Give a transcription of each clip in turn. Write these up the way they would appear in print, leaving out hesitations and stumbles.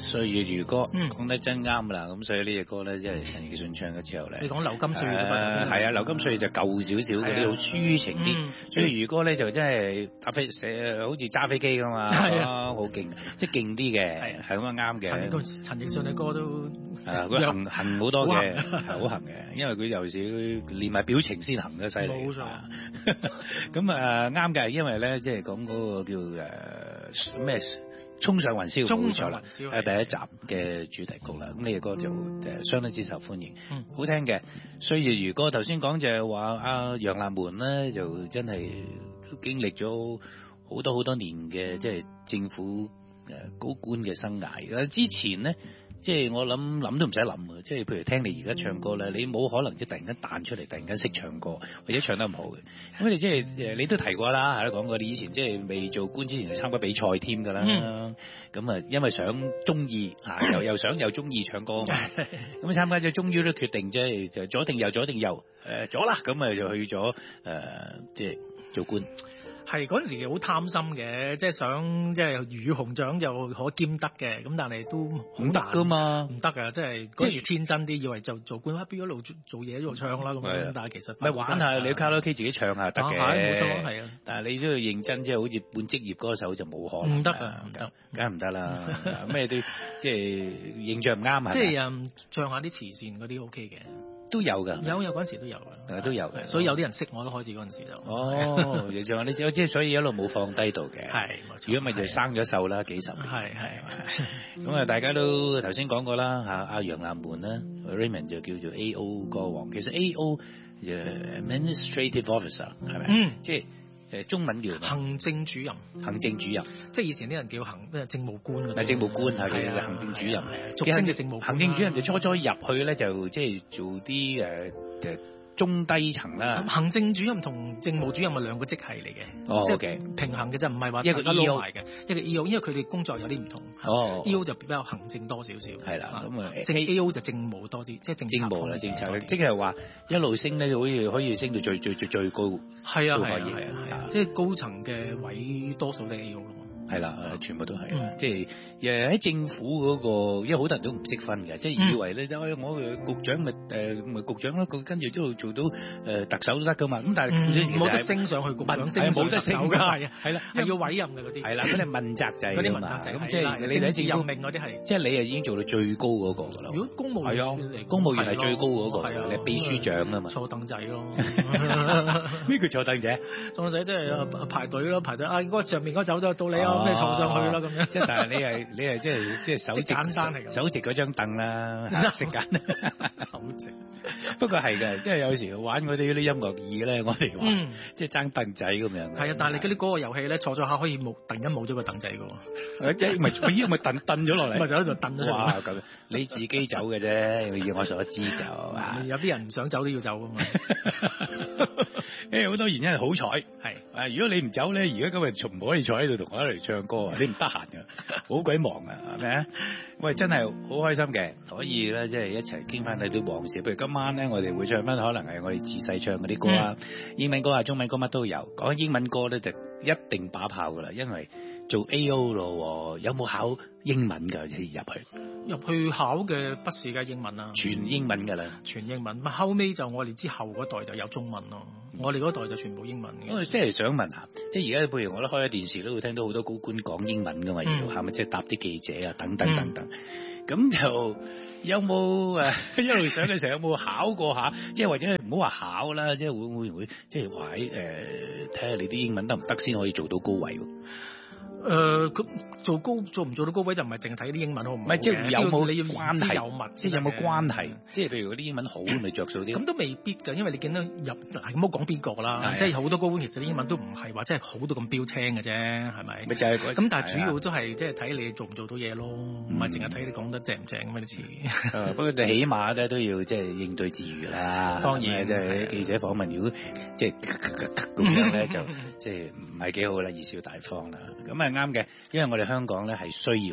歲月如歌講得真啱啦，咁所以呢隻歌咧，即係陳奕迅唱咗之後咧， 你講流金歲月係啊，流金歲月就舊少少嗰啲好抒情啲，歲月如歌咧就真係搭飛好似揸飛機㗎嘛，好勁，即係勁啲嘅，係咁啊啱嘅。 陳奕迅嘅歌都佢行好多嘅，係好行嘅，因為佢有時連埋表情先行得犀利。冇錯。咁啱嘅，因為咧即係講嗰個叫咩？衝上雲霄冇錯啦，係第一集嘅主題曲啦。咁呢隻歌就相當之受歡迎，好聽嘅。歲月如歌頭先講就係話阿楊立門咧，就真係都經歷咗好多年嘅即係政府高官嘅生涯。之前咧，即係我諗都唔使諗啊！即係譬如聽你而家唱歌咧，你冇可能即係突然間彈出嚟，突然間識唱歌或者唱得唔好嘅。咁你即係你都提過啦，係都講過你以前即係未做官之前就參加比賽添㗎啦。咁啊，因為中意又想又中意唱歌嘛。咁參加咗，終於都決定即係就左定右咗啦。咁啊就去咗即係做官。 係嗰陣時好貪心嘅，即係想即係魚與熊掌就可兼得嘅，咁但係都唔得噶嘛，唔得噶，即係嗰時天真啲，以為就做官，邊一路做嘢一路唱啦咁樣，但係其實咪玩下，你卡拉 OK 自己唱下得嘅， 冇錯係啊， 但係你都要認真，即係好似半職業歌手就冇可能， 唔得啊，唔得， 梗係唔得啦，咩都即係形象唔啱啊， 即係唱下啲慈善嗰啲 OK 嘅。 都有㗎， 有嗰陣時都有嘅， 都有嘅， 所以有啲人識我都開始嗰陣時就。 哦，你仲有呢啲，即係所以一路冇放低到嘅。 係， 如果咪就生咗銹啦，幾十年。係。咁啊，大家都頭先講過啦，阿楊立門啦 ，Raymond 就叫做 A.O. 歌王。其實 A.O. Administrative Officer 係咪？即係。中文叫行政主任，即係以前啲人叫政務官嗰啲。 政務官係其實行政主任， 俗稱嘅政務官。 行政主任就初入去咧，就即係做啲中低層啦。 行政主任同政務主任係兩個職系嚟嘅，即係平衡嘅啫，唔係話一個 E.O. 嘅，一個 E.O. 因為佢哋工作有啲唔同。E.O. 就比較行政多少少。 係啦，咁啊， 正 A.O. 就政務多啲，即係政務啦，政策。 即係話一路升咧，可以升到最高。 係啊，即係高層嘅位多數都係 A.O. 咯。 係啦，全部都係，即係喺政府嗰個，因為好多人都唔識分嘅，即係以為咧，我局長咪局長咯，跟住之後做到特首都得噶嘛，咁但係冇得升上去局長， 冇得升㗎， 係啦，係要委任嘅嗰啲， 係啦，嗰啲問責制㗎嘛，咁即係你喺政府任命嗰啲係， 即係你已經做到最高嗰個㗎啦。如果公務員公務員係最高嗰個，你係秘書長啊嘛， 坐凳仔咯。 咩叫坐凳仔？ 坐凳仔即係排隊咯，排隊啊！嗰上面嗰走就到你啊！咩坐上去啦咁樣， 即係但係你係即係首席簡單嚟， 首席嗰張凳啦，食緊首席。 不過係嘅，即係有時玩嗰啲音樂椅咧，我哋話即係爭凳仔咁樣。 係啊，但係你嗰啲嗰個遊戲咧，坐咗下可以突然間冇咗個凳仔嘅喎。 即係咪蹬咗落嚟？ 咪就喺度蹬咗出嚟。 哇！咁你自己走嘅啫，以我所知就有啲人唔想走都要走㗎嘛。 好多原因係好彩，係如果你唔走咧，而家今日從唔可以坐喺度同我一齊唱歌啊！你唔得閒㗎，好鬼忙啊，係咪啊？喂，真係好開心嘅，可以咧，即係一齊傾翻你啲往事。譬如今晚咧，我哋會唱翻可能係我哋自細唱嗰啲歌啦，英文歌啊、中文歌乜都有。講英文歌咧就一定把炮㗎啦，因為做 A.O. 咯，有冇考英文㗎？入去考嘅筆試嘅英文啊， 全英文㗎啦，全英文。後尾就我哋之後嗰代就有中文咯，我哋嗰代就全部英文嘅。 我即係想問下，即係而家譬如我都開咗電視，都會聽到好多高官講英文㗎嘛，係咪即係答啲記者啊等等等等。咁就有冇一路上嘅時候有冇考過下？即係或者唔好話考啦，即係會唔會即係話睇下你啲英文得唔得先可以做到高位喎？ 佢做唔做到高位就唔係淨係睇啲英文好唔好嘅， 即係有冇你要關係有物， 即係有冇關係？即係譬如嗰啲英文好咪着數啲？ 咁都未必㗎，因為你見到嗱，唔好講邊個啦，即係好多高官其實啲英文都唔係話真係好到咁標青嘅啫，係咪？咪就係咁，但係主要都係即係睇你做唔做到嘢咯，唔係淨係睇你講得正唔正咁啲詞。 不過你起碼咧都要即係應對自如啦。 當然， 即係記者訪問，如果即係咁樣咧，就即係唔係幾好啦，貽笑大方啦。咁啊啱嘅，因為我哋香港咧係需要嘅。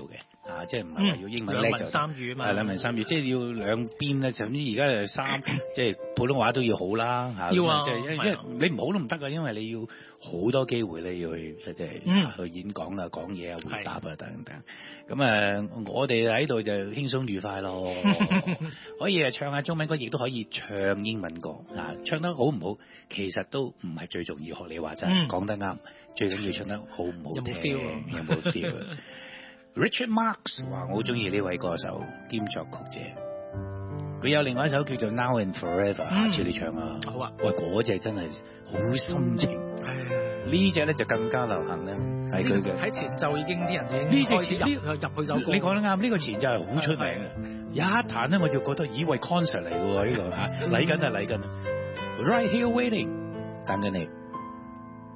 啊，即係唔係話要英文叻就兩文三語啊嘛， 兩文三語，即係要兩邊咧，甚至而家係三，即係普通話都要好啦嚇。 要啊， 即係因為你唔好都唔得噶，因為你要好多機會咧要去即係去演講啊、講嘢啊、回答啊等等。咁我哋喺度就輕鬆愉快咯，可以唱下中文歌，亦都可以唱英文歌啊。唱得好唔好，其實都唔係最重要。學你話齋，講得啱，最緊要唱得好唔好聽，有冇 feel。Richard Marx 話我好中意呢位歌手兼作曲者，佢有另外一首叫做 Now and Forever， 下次你唱啊。 好啊， 喂，嗰隻真係好心情，呢隻咧就更加流行啦，係佢嘅。喺前奏已經啲人已經開始入去首歌。 你講得啱，呢個前奏係好出名嘅，一彈咧我就覺得咦喂 concert 嚟嘅喎呢個嚇，嚟緊。Right here waiting，等緊你。